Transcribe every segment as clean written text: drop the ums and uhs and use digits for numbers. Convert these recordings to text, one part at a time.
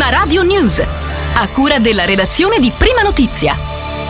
Prima Radio News, a cura della redazione di Prima Notizia.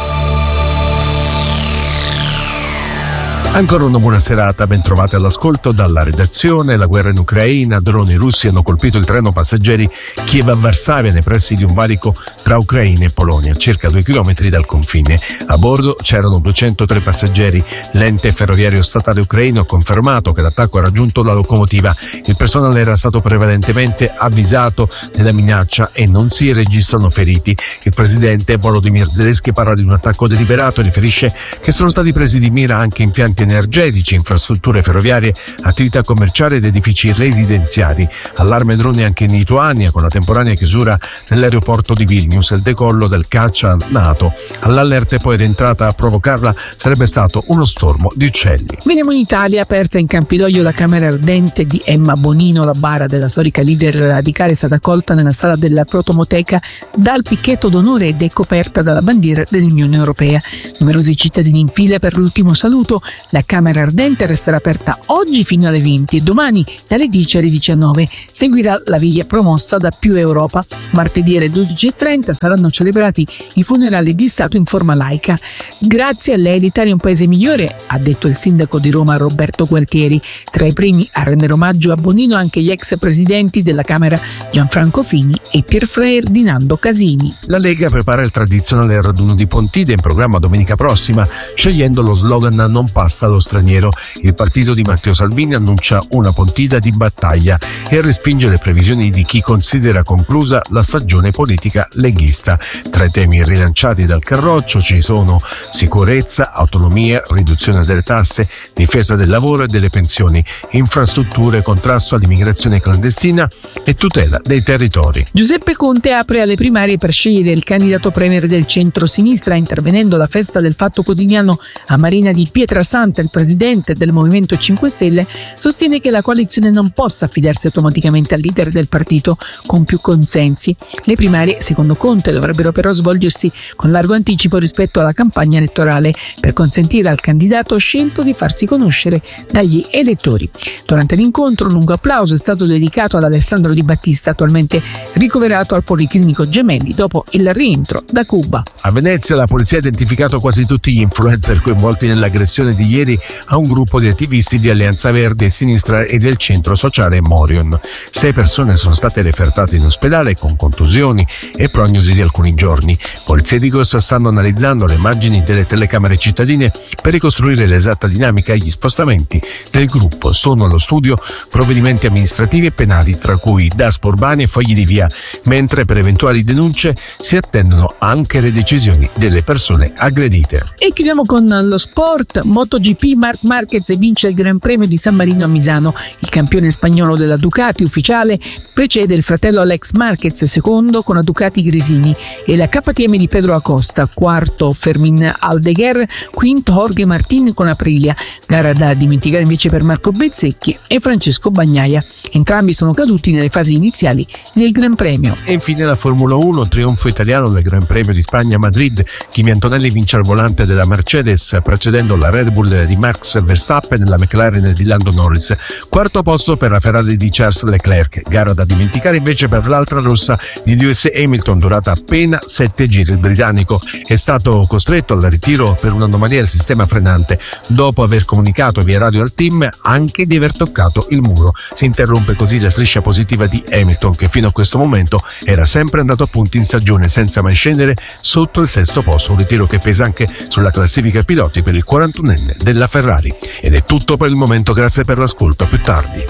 Ancora una buona serata, ben trovate all'ascolto dalla redazione. La guerra in Ucraina, droni russi hanno colpito il treno passeggeri Kiev-Varsavia nei pressi di un valico tra Ucraina e Polonia, a circa 2 chilometri dal confine. A bordo c'erano 203 passeggeri. L'ente ferroviario statale ucraino ha confermato che l'attacco ha raggiunto la locomotiva. Il personale era stato prevalentemente avvisato della minaccia e non si registrano feriti. Il presidente Volodymyr Zelensky parla di un attacco deliberato e riferisce che sono stati presi di mira anche impianti energetici, infrastrutture ferroviarie, attività commerciali ed edifici residenziali. Allarme droni anche in Lituania, con la temporanea chiusura dell'aeroporto di Vilnius e il decollo del caccia NATO. All'allerta e poi rientrata a provocarla sarebbe stato uno stormo di uccelli. Veniamo in Italia. Aperta in Campidoglio la Camera Ardente di Emma Bonino. La bara della storica leader radicale è stata accolta nella sala della Protomoteca dal picchetto d'onore ed è coperta dalla bandiera dell'Unione Europea. Numerosi cittadini in fila per l'ultimo saluto. La Camera Ardente resterà aperta oggi fino alle 20 e domani dalle 10 alle 19. Seguirà la viglia promossa da Più Europa. Martedì alle 12:30 saranno celebrati i funerali di Stato in forma laica. Grazie a lei l'Italia è un paese migliore, ha detto il sindaco di Roma Roberto Gualtieri. Tra i primi a rendere omaggio a Bonino anche gli ex presidenti della Camera Gianfranco Fini e Pier Ferdinando Casini. La Lega prepara il tradizionale raduno di Pontide in programma domenica prossima, scegliendo lo slogan "Non passa allo straniero". Il partito di Matteo Salvini annuncia una Pontida di battaglia e respinge le previsioni di chi considera conclusa la stagione politica leghista. Tra i temi rilanciati dal Carroccio ci sono sicurezza, autonomia, riduzione delle tasse, difesa del lavoro e delle pensioni, infrastrutture, contrasto all'immigrazione clandestina e tutela dei territori. Giuseppe Conte apre alle primarie per scegliere il candidato premier del centro-sinistra, intervenendo alla festa del Fatto Quotidiano a Marina di Pietrasanta. Il presidente del Movimento 5 Stelle sostiene che la coalizione non possa affidarsi automaticamente al leader del partito con più consensi. Le primarie, secondo Conte, dovrebbero però svolgersi con largo anticipo rispetto alla campagna elettorale per consentire al candidato scelto di farsi conoscere dagli elettori. Durante l'incontro un lungo applauso è stato dedicato ad Alessandro Di Battista, attualmente ricoverato al Policlinico Gemelli dopo il rientro da Cuba. A Venezia la polizia ha identificato quasi tutti gli influencer coinvolti nell'aggressione di ieri a un gruppo di attivisti di Alleanza Verde e Sinistra e del centro sociale Morion. 6 persone sono state refertate in ospedale con contusioni e prognosi di alcuni giorni. Polizia di Corsa stanno analizzando le immagini delle telecamere cittadine per ricostruire l'esatta dinamica e gli spostamenti del gruppo. Sono allo studio provvedimenti amministrativi e penali, tra cui DASPO urbani e fogli di via, mentre per eventuali denunce si attendono anche le decisioni delle persone aggredite. E chiudiamo con lo sport. MotoGP, Marc Marquez vince il Gran Premio di San Marino a Misano. Il campione spagnolo della Ducati ufficiale precede il fratello Alex Marquez, secondo con la Ducati Gresini, e la KTM di Pedro Acosta, quarto Fermin Aldeguer, quinto Jorge Martin con Aprilia. Gara da dimenticare invece per Marco Bezzecchi e Francesco Bagnaia. Entrambi sono caduti nelle fasi iniziali del Gran Premio. E infine la Formula 1, trionfo italiano del Gran Premio di Spagna a Madrid. Kimi Antonelli vince al volante della Mercedes, precedendo la Red Bull di Max Verstappen e la McLaren di Lando Norris. Quarto posto per la Ferrari di Charles Leclerc. Gara da dimenticare invece per l'altra rossa di Lewis Hamilton, durata appena 7 giri. Il britannico è stato costretto al ritiro per un'anomalia del sistema frenante, dopo aver comunicato via radio al team anche di aver toccato il muro. Si interrompe così la striscia positiva di Hamilton, che fino a questo momento era sempre andato a punti in stagione senza mai scendere sotto il 6° posto, un ritiro che pesa anche sulla classifica piloti per il 41enne della Ferrari. Ed è tutto per il momento, grazie per l'ascolto, a più tardi.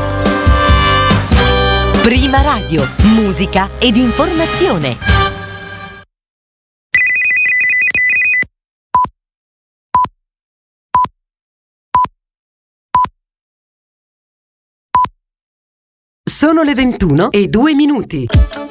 Prima Radio, musica ed informazione. Sono le 21:02.